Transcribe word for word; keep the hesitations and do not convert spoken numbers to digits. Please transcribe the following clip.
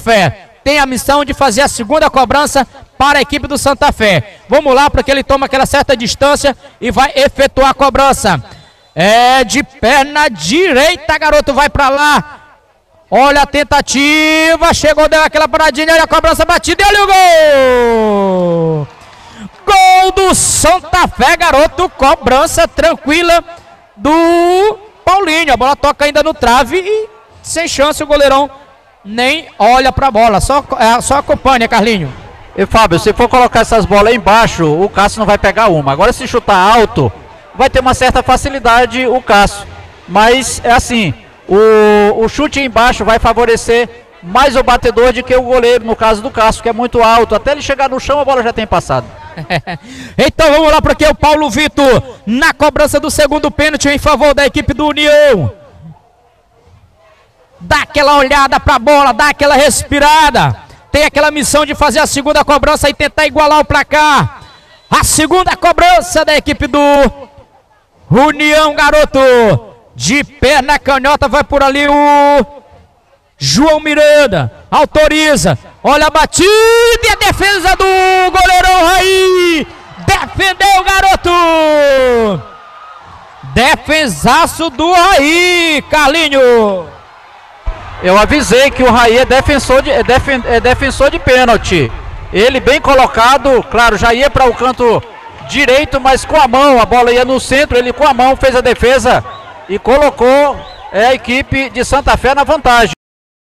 Fé. Tem a missão de fazer a segunda cobrança para a equipe do Santa Fé. Vamos lá, porque ele toma aquela certa distância e vai efetuar a cobrança. É de perna direita, garoto, vai para lá. Olha a tentativa, chegou, deu aquela paradinha, olha a cobrança batida e olha o gol! Gol do Santa Fé, garoto, cobrança tranquila do Paulinho. A bola toca ainda no trave e sem chance o goleirão nem olha pra bola, só, só acompanha, Carlinho. E Fábio, se for colocar essas bolas embaixo, o Cássio não vai pegar uma. Agora se chutar alto, vai ter uma certa facilidade o Cássio. Mas é assim, o, o chute embaixo vai favorecer mais o batedor do que o goleiro, no caso do Cássio, que é muito alto. Até ele chegar no chão, a bola já tem passado. Então vamos lá, porque o Paulo Vitor na cobrança do segundo pênalti em favor da equipe do União. Dá aquela olhada pra bola, dá aquela respirada. Tem aquela missão de fazer a segunda cobrança e tentar igualar o placar. A segunda cobrança da equipe do União, garoto. De perna canhota vai por ali o João Miranda. Autoriza. Olha a batida e a defesa do goleirão Raí. Defendeu, garoto. Defensaço do Raí, Carlinho. Eu avisei que o Raí é defensor de, é defen, é defensor de pênalti. Ele bem colocado, claro, já ia para o canto direito, mas com a mão, a bola ia no centro, ele com a mão fez a defesa e colocou é, a equipe de Santa Fé na vantagem.